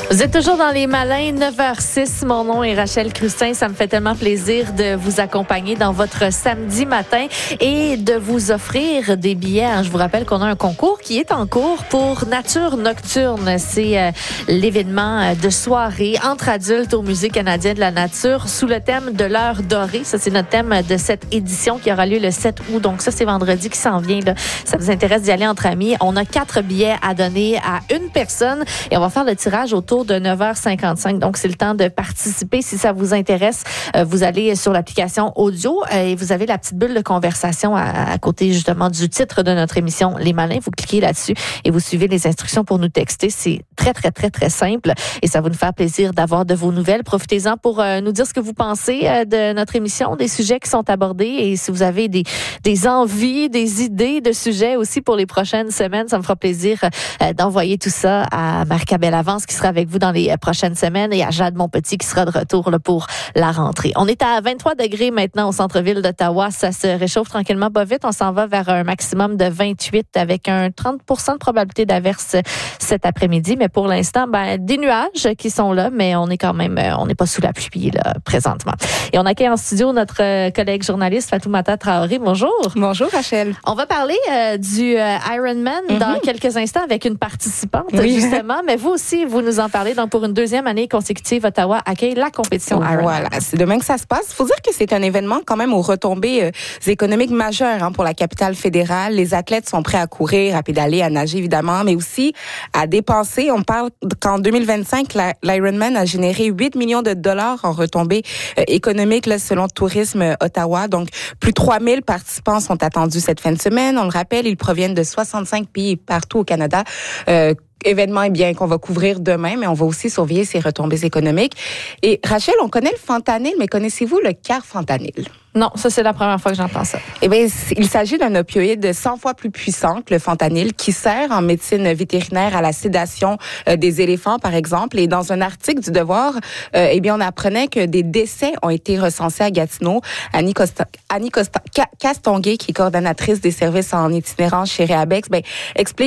Vous êtes toujours dans les malins, 9h06. Mon nom est Rachel Crustin. Ça me fait tellement plaisir de vous accompagner dans votre samedi matin et de vous offrir des billets. Je vous rappelle qu'on a un concours qui est en cours pour Nature Nocturne. C'est l'événement de soirée entre adultes au Musée canadien de la nature sous le thème de l'heure dorée. Ça, c'est notre thème de cette édition qui aura lieu le 7 août. Donc ça, c'est vendredi qui s'en vient. Là. Ça vous intéresse d'y aller entre amis. On a 4 billets à donner à une personne et on va faire le tirage autour de 9h55. Donc, c'est le temps de participer. Si ça vous intéresse, vous allez sur l'application audio et vous avez la petite bulle de conversation à côté, justement, du titre de notre émission, Les Malins. Vous cliquez là-dessus et vous suivez les instructions pour nous texter. C'est très, très, très, très simple et ça va nous faire plaisir d'avoir de vos nouvelles. Profitez-en pour nous dire ce que vous pensez de notre émission, des sujets qui sont abordés et si vous avez des envies, des idées de sujets aussi pour les prochaines semaines, ça me fera plaisir d'envoyer tout ça à Marc-Abel Avance qui sera avec vous dans les prochaines semaines et à Jade Monpetit qui sera de retour là, pour la rentrée. On est à 23 degrés maintenant au centre-ville d'Ottawa. Ça se réchauffe tranquillement pas vite. On s'en va vers un maximum de 28 avec un 30% de probabilité d'averse cet après-midi. Mais pour l'instant, des nuages qui sont là, mais on est quand même, on n'est pas sous la pluie là, présentement. Et on accueille en studio notre collègue journaliste Fatoumata Traoré. Bonjour. Bonjour Rachel. On va parler du Ironman dans quelques instants avec une participante justement. Mais vous aussi, vous nous en parlez. Donc, pour une deuxième année consécutive, Ottawa accueille la compétition Ironman. Voilà, c'est demain que ça se passe. Il faut dire que c'est un événement quand même aux retombées économiques majeures pour la capitale fédérale. Les athlètes sont prêts à courir, à pédaler, à nager évidemment, mais aussi à dépenser. On parle qu'en 2025, l'Ironman a généré 8 millions de dollars en retombées économiques là, selon Tourisme Ottawa. Donc, plus de 3000 participants sont attendus cette fin de semaine. On le rappelle, ils proviennent de 65 pays partout au Canada. Événement qu'on va couvrir demain, mais on va aussi surveiller ses retombées économiques. Et Rachel, on connaît le fentanyl, mais connaissez-vous le carfentanyl? Non, ça c'est la première fois que j'entends ça. Eh bien, il s'agit d'un opioïde 100 fois plus puissant que le fentanyl qui sert en médecine vétérinaire à la sédation des éléphants, par exemple. Et dans un article du Devoir, on apprenait que des décès ont été recensés à Gatineau. Annie Castonguay, qui est coordonnatrice des services en itinérance chez Réabex, explique